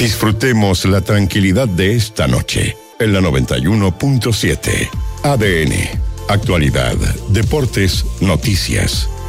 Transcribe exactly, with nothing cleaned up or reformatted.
Disfrutemos la tranquilidad de esta noche en la noventa y uno punto siete. A D N. Actualidad, deportes, noticias.